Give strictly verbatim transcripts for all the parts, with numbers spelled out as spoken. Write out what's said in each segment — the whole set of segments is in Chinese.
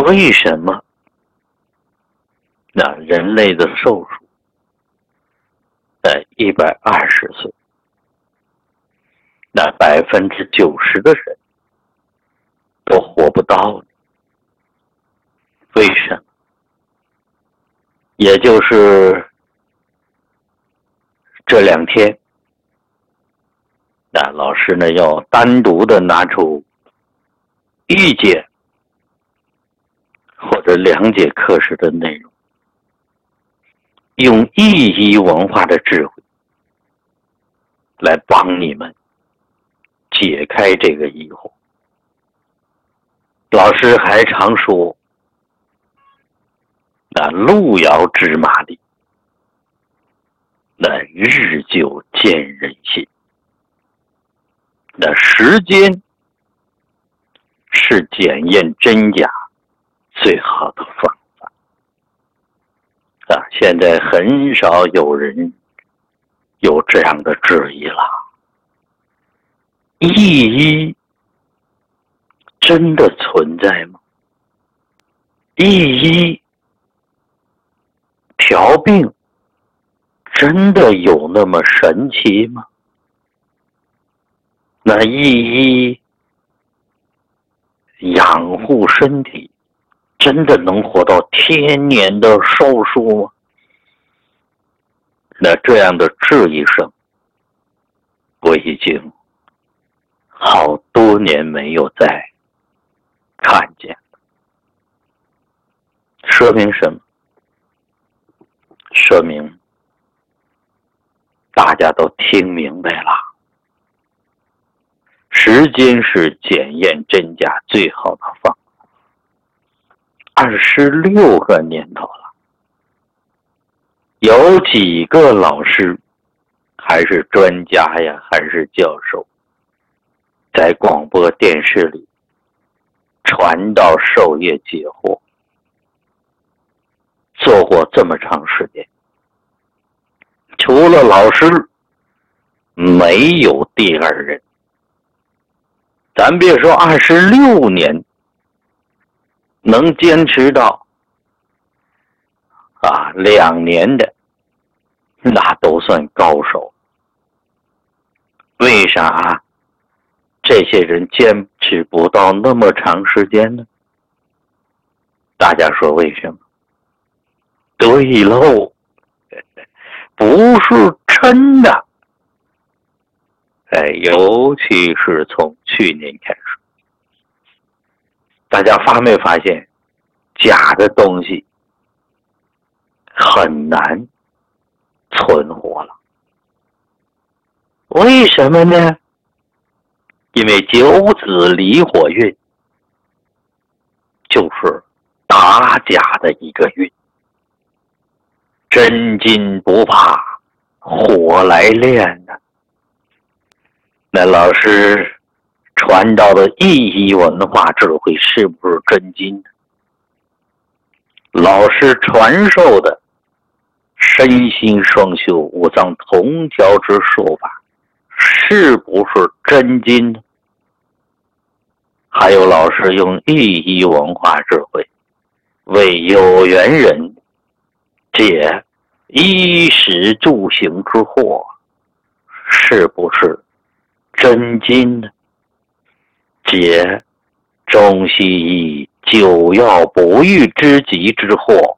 为什么那人类的寿数在一百二十岁，那百分之九十的人都活不到呢？为什么？也就是这两天，那老师呢要单独的拿出一节或者两节课时的内容，用意义文化的智慧来帮你们解开这个疑惑。老师还常说，那路遥知马力，那日久见人心。那时间是检验真假最好的方法啊！现在很少有人有这样的质疑了。意义真的存在吗？意义调病真的有那么神奇吗？那意义养护身体真的能活到天年的寿数吗？那这样的质疑声我已经好多年没有再看见了。说明什么？说明大家都听明白了，时间是检验真假最好的方法。二十六个年头了，有几个老师还是专家呀，还是教授，在广播电视里传道授业解惑，做过这么长时间？除了老师，没有第二人。咱别说二十六年能坚持到啊两年的，那都算高手。为啥这些人坚持不到那么长时间呢？大家说为什么？对喽，不是真的。哎，尤其是从去年开始，大家发没发现，假的东西很难存活了？为什么呢？因为九子离火运就是打假的一个运，真金不怕火来炼呢。那老师传道的意义文化智慧是不是真金呢？老师传授的身心双修五脏同调之术法是不是真金呢？还有老师用意义文化智慧为有缘人解衣食住行之惑，是不是真金呢？解中西医久药不愈之急之祸，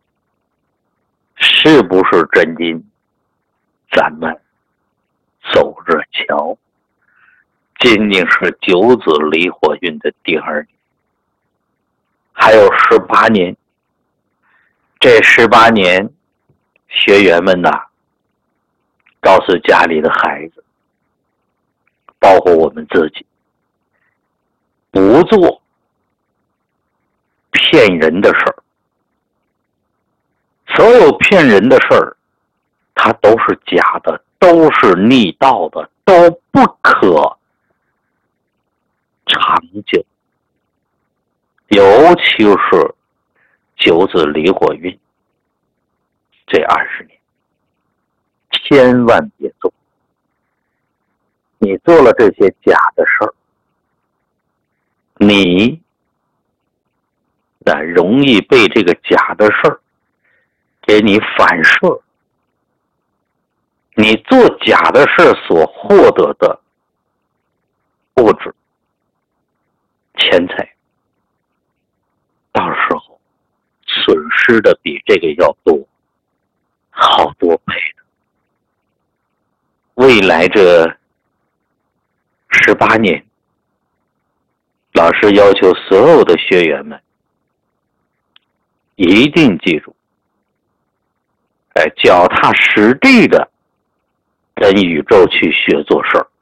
是不是真金？咱们走着瞧。今年是九子离火运的第二年，还有十八年。这十八年，学员们呐，告诉家里的孩子，包括我们自己，不做骗人的事儿。所有骗人的事儿，它都是假的，都是逆道的，都不可长久。尤其是九子离火运这二十年，千万别做。你做了这些假的事儿，你那容易被这个假的事儿给你反射，你做假的事所获得的物质、钱财，到时候损失的比这个要多，好多倍的。未来这十八年，老师要求所有的学员们一定记住，哎，脚踏实地的跟宇宙去学做事儿，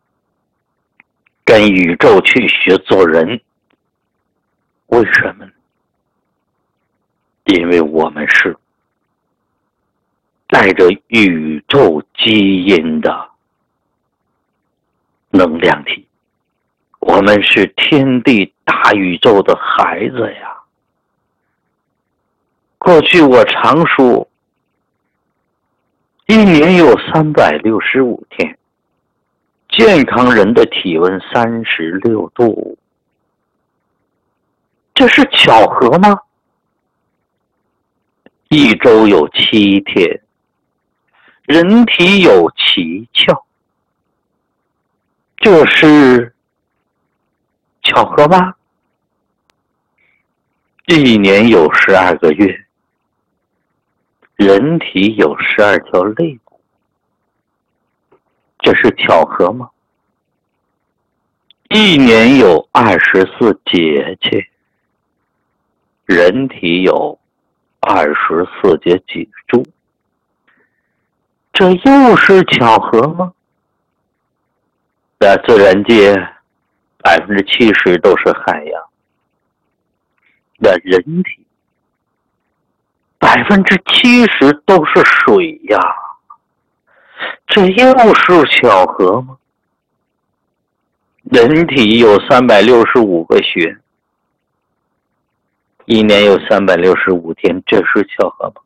跟宇宙去学做人。为什么呢？因为我们是带着宇宙基因的能量体，我们是天地大宇宙的孩子呀。过去我常说，一年有三百六十五天，健康人的体温三十六度，这是巧合吗？一周有七天，人体有七窍，这是巧合吗？一年有十二个月，人体有十二条肋骨，这是巧合吗？一年有二十四节气，人体有二十四节脊柱，这又是巧合吗？在自然界，百分之七十都是海洋，那人体百分之七十都是水呀，这又是巧合吗？人体有三百六十五个穴，一年有三百六十五天，这是巧合吗？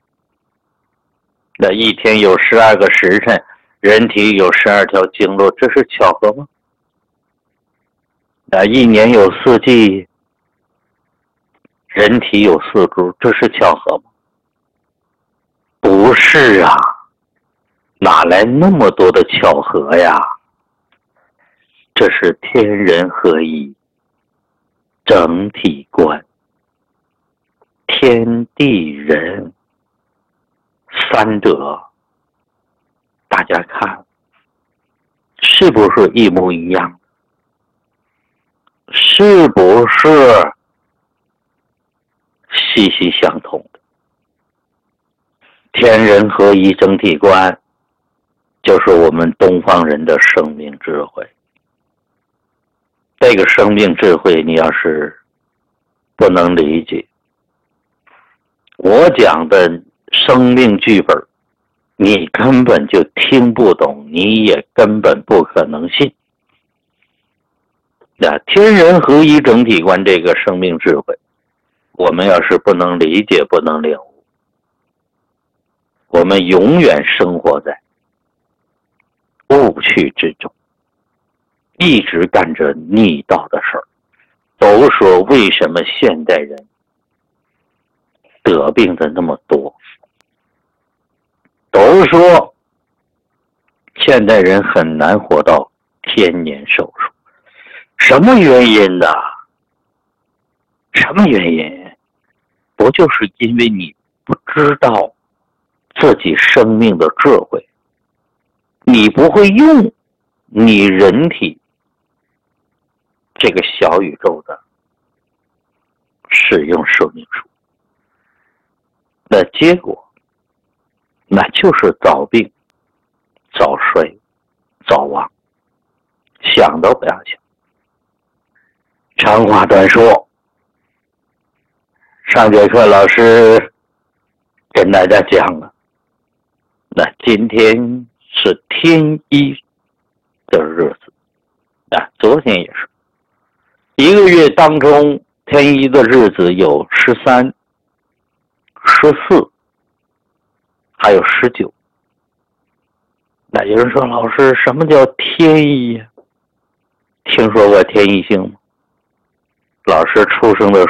那一天有十二个时辰，人体有十二条经络，这是巧合吗？那一年有四季，人体有四肢，这是巧合吗？不是啊，哪来那么多的巧合呀？这是天人合一，整体观，天地人三者，大家看是不是一模一样？是不是息息相通的？天人合一整体观，就是我们东方人的生命智慧。这个生命智慧，你要是不能理解，我讲的生命剧本，你根本就听不懂，你也根本不可能信。那天人合一整体观这个生命智慧，我们要是不能理解，不能领悟，我们永远生活在误区之中，一直干着逆道的事儿。都说为什么现代人得病的那么多，都说现代人很难活到天年寿数，什么原因呢？什么原因？不就是因为你不知道自己生命的智慧，你不会用你人体这个小宇宙的使用说明书，那结果那就是早病、早衰、早亡，想都不要想。长话短说，上节课老师跟大家讲了，那今天是天一的日子，啊，昨天也是。一个月当中，天一的日子有十三、十四，还有十九。那有人说，老师，什么叫天一呀？听说过天一星吗？老师出生的